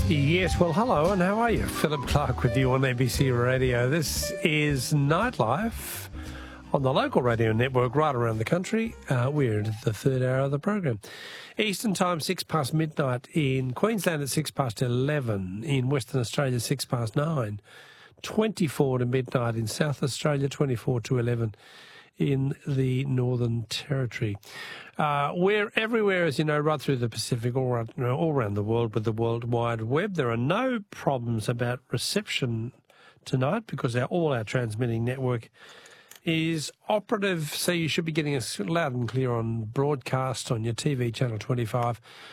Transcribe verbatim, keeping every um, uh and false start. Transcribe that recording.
Yes, well, hello, and how are you? Philip Clark with you on A B C Radio. This is Nightlife on the local radio network right around the country. Uh, we're into the third hour of the program. Eastern time, six past midnight. In Queensland, at six past eleven. In Western Australia, six past nine. twenty-four to midnight. In South Australia, twenty-four to eleven. In the Northern Territory. Uh, we're everywhere, as you know, right through the Pacific, all around, you know, all around the world with the World Wide Web. There are no problems about reception tonight because our, all our transmitting network is operative, so you should be getting us loud and clear on broadcast on your T V, Channel twenty-five,